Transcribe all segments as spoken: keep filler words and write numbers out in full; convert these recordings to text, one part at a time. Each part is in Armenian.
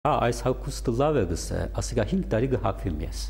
Ա այս հակուստը լավ է գսե, ասիկա հինգ տարի գհակվիմ ես։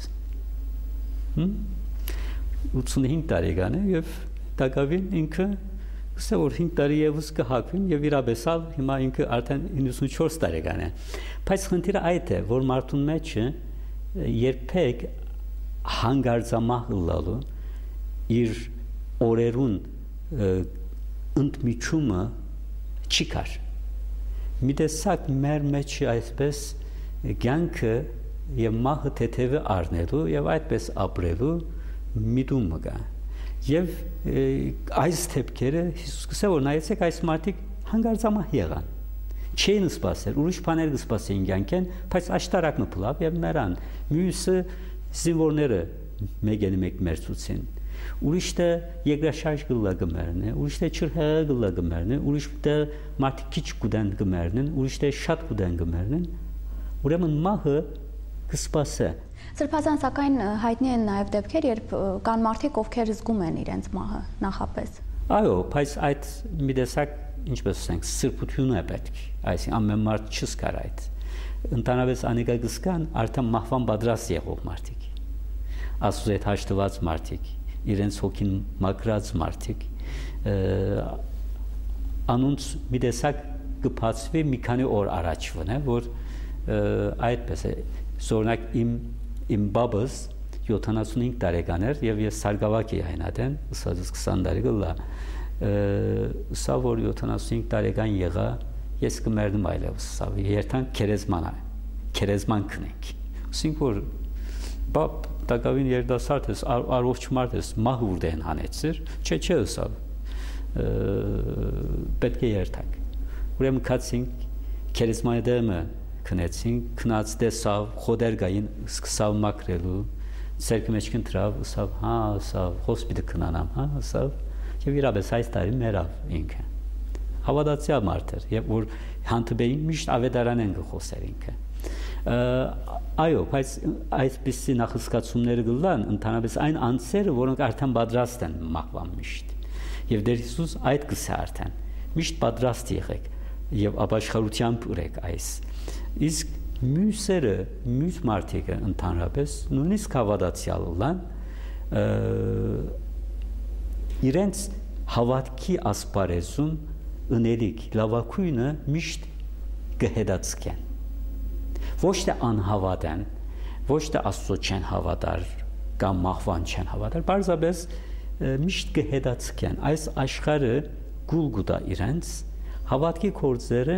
ութսունհինգ տարեկան է եւ տակավին ինքը գսե որ հինգ տարի եւս գհակվիմ եւ իրաբեսալ հիմա ինքը արդեն իննսունչորս տարեկան է։ Բայց խնդիրը այդ է, որ մարդուն մեջը երբեք հանգարձամահ լալու իր օրերուն ընդմիջումը չի կար։ Մի տեսակ մեր մեջ այսպես կյանքը եւ մահը թեթևը առնելու եւ այդպես ապրելու միտումը կա։ Եվ այս թեփքերը Հիսուսը որ նայեցեք այս մարդիկ հանգարձամահ եղան։ Չէին սպասել, ուրիշ բաներ կսպասեին կյանքեն, բայց աշտարակը փլավ եւ նրան մյուսը զինվորները մեկ-ին մեկ մերցուցին։ Ուրիշտե երկրաշարժ գլագմերն է, ուրիշտե չրհեղը գլագմերն է, ուրիշտե մարդիկ քիչ կուդեն գմերն են, ուրիշտե շատ կուդեն գմերն են, ուրեմն մահը կսպասե։ Սրբազան սակայն հայտնի են նաև դեպքեր, երբ կան մարդիկ, ովքեր զգում են իրենց մահը նախապես։ Այո, բայց այդ մի տեսակ, ինչպես ասենք, սրբություն է պետք, այսինքն ամեն մարդ չզգար այդ։ Ընդհանրապես անիկա գսկան արդեն մահվան պատրաստ եղող մարդիկ։ Աստծո հետ հաշտված մարդիկ, իրենց հոգին մակրած մարդիկ, անոնց մի տեսակ կփածվի մի քանի օր առաջվն է, որ այդպես է, սորնակ իմ իմ բաբս յոթանասունհինգ տարեկան էր եւ ես սարգսակի հայնադեն, ըսած քսան տարի գլա, սա որ յոթանասունհինգ տարեկան եղա, ես կմերնում այլևս, սա երթան քերեզման է, քերեզման քնենք։ Ասենք որ բապ տակավին երդասարդ ես, առողջ մարդ ես, մահ ուրդեն հանեցիր, չէ չէ սա պետք է երթանք։ Ուրեմն կացինք քերեզմանի դեմը քնեցինք, քնած տեսավ, խոդեր գային, սկսավ մաքրելու, ցերկի մեջ կընտրավ, ասավ, հա, ասավ, հոսպիտը քնանամ, հա, ասավ, եւ իրապես այս տարի մերավ ինքը։ Հավատացյալ մարդ էր, եւ որ հանդիպեին միշտ ավետարան են գխոսեր ինքը։ Այո, բայց այսպիսի նախասկացումները գլան ընդհանրապես այն անձերը, որոնք արդեն պատրաստ են մահվան միշտ։ Եվ դեր Հիսուս այդ գսե արդեն միշտ պատրաստ եղեք եւ ապաշխարությամբ ուրեք այս։ Իսկ մյուսերը, մյուս մարդիկը ընդհանրապես նույնիսկ հավատացյալ լան իրենց հավատքի ասպարեզուն ընելիք լավակույնը միշտ կհետացկեն։ Ոչ թե անհավատ են, ոչ թե Աստծո չեն հավատար կամ մահվան չեն հավատար, բարձրապես միշտ կհետացկեն։ Այս աշխարհը գուլ գուտա իրենց հավատքի գործերը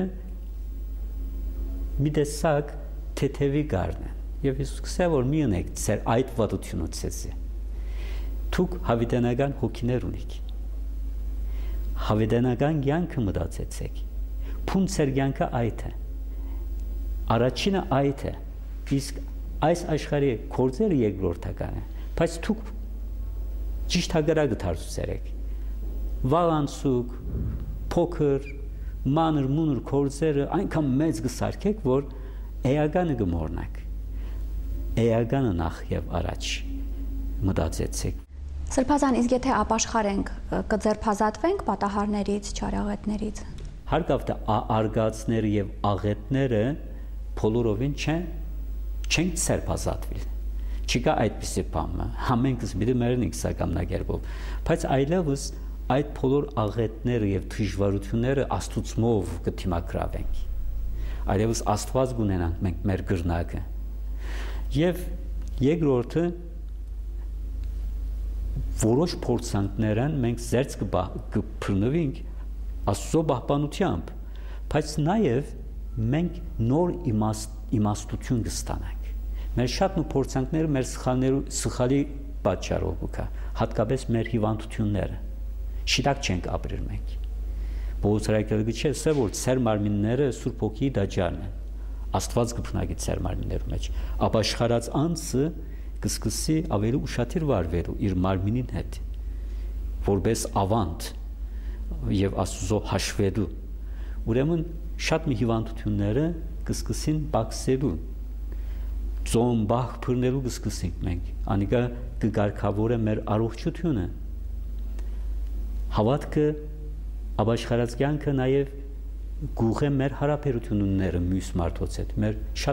մի տեսակ թեթևի գարն են։ Եվ Հիսուսը որ մի ունեք ծեր այդ վատությունը ցեզի։ Դուք հավիտենական հոգիներ ունիք։ Հավիտենական կյանքը մտածեցեք։ Փունցեր կյանքը այդ է։ Առաջինը այդ է, իսկ այս աշխարհի գործերը երկրորդական է, բայց դուք ճիշտ հագարակը դարձրեք։ Վաղանցուկ, փոքր, մանր մունր գործերը այնքան մեծ կսարքեք, որ էականը կմոռնաք։ Էականը նախ եւ առաջ մտածեցեք։ Սրբազան, իսկ եթե ապաշխարենք, կձերբազատվենք պատահարներից, չարաղետներից։ Հարկավ թե արգածները եւ աղետները բոլորովին չեն չեն սերբազատվել։ Չկա այդպիսի բան, համենքս մի մերնիկ սակամնագերբով, բայց այլևս այդ բոլոր աղետները եւ դժվարությունները աստուծմով կդիմակրավենք։ Այլևս Աստված գունենանք մենք մեր գրնակը։ Եվ երկրորդը որոշ փորձանքներն մենք զերծ կփռնվենք Աստծո պահպանությամբ, բայց նաեւ մենք նոր իմաստ, իմաստություն կստանանք։ Մեր շատ նույն փորձանքները մեր սխալներու սխալի պատճառով կա, հատկապես մեր հիվանդությունները։ Շիտակ չենք ապրել մենք։ Բողոքարակելը չէ, սա որ ծեր մարմինները Սուրբ Հոգի դաջարն են։ Աստված կփնագի ծեր մարմիններու մեջ։ Ապաշխարած անձը կսկսի ավելի ուշադիր վարվելու իր մարմինին հետ, որպես ավանդ եւ Աստծո հաշվելու։ Ուրեմն շատ մի հիվանդությունները կսկսին բացելու, ծոմ բախ բռնելու կսկսենք մենք, անիկա կգարկավորե մեր առողջությունը, հավատքը, ապաշխարած կյանքը նաև գուղե մեր հարաբերությունները մյուս մարդոց հետ, մեր շատ